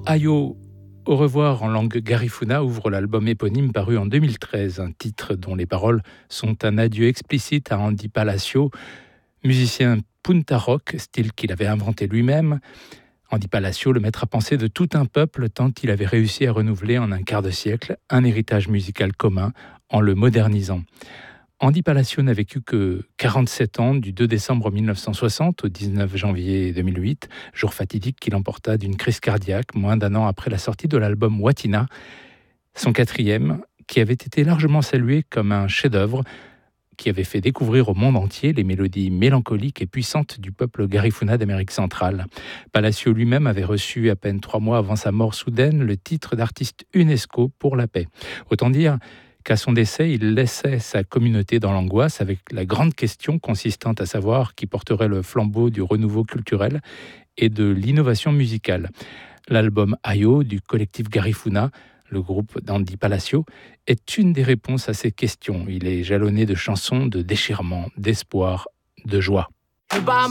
Ayo, au revoir en langue garifuna ouvre l'album éponyme paru en 2013, un titre dont les paroles sont un adieu explicite à Andy Palacio, musicien punta rock, style qu'il avait inventé lui-même. Andy Palacio, le maître à penser de tout un peuple, tant il avait réussi à renouveler en un quart de siècle un héritage musical commun en le modernisant. Andy Palacio n'a vécu que 47 ans, du 2 décembre 1960 au 19 janvier 2008, jour fatidique qu'il emporta d'une crise cardiaque moins d'un an après la sortie de l'album Watina, son quatrième, qui avait été largement salué comme un chef-d'œuvre, qui avait fait découvrir au monde entier les mélodies mélancoliques et puissantes du peuple garifuna d'Amérique centrale. Palacio lui-même avait reçu, à peine 3 mois avant sa mort soudaine, le titre d'artiste UNESCO pour la paix. Autant dire qu'à son décès, il laissait sa communauté dans l'angoisse avec la grande question consistant à savoir qui porterait le flambeau du renouveau culturel et de l'innovation musicale. L'album Ayo du collectif Garifuna, le groupe d'Andy Palacio, est une des réponses à ces questions. Il est jalonné de chansons de déchirement, d'espoir, de joie.